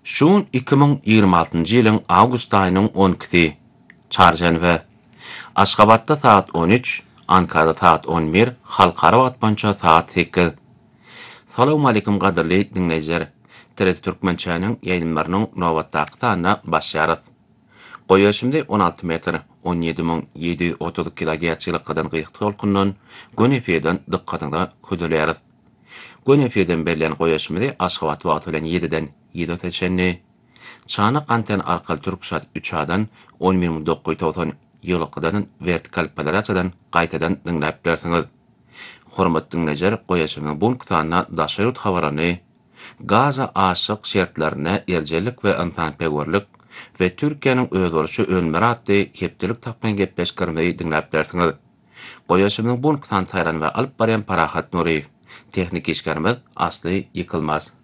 Şuun 2026-njy ýylyň awgust aýynyň 12-si çarşenbe. Aşgabatda saat 13, Ankara'da saat 11, halkara atmança saat 8. Salamu aleykum gaderli dinleyijiler. TRT Türkmençäniň ýaýnlarynyň nowatdaky sanyna başýarys. Goýaşymdy 16 metr 17730 kHz ýylykdan gyýykdy dolkundan gün efirden dykkatyňda ködülýäris. Gün efirden berilen goýaşymdy Aşgabat wagty bilen 7-den 7 seçenni. Çanak anten arkaly Türkçat 3-dan 10.990 ýylykdan vertikal polarizadan gaýtadan dinläp bersiňiz. Hormatly dinleyijiler, goýaşymyň bu nukdanyna daşaryt habarany Gaza aşyk şertlerine erjelik we insanperwerlik we Türkiýanyň öz boluşy önleri atdy hepdelik tapmaň gepleşdirmeyi dinläp bersiňiz. Goýaşymyň bu nukdany taýran we alyp barýan Parahat Nuriýew, tehnik işgärimiz Asly Ýykylmaz.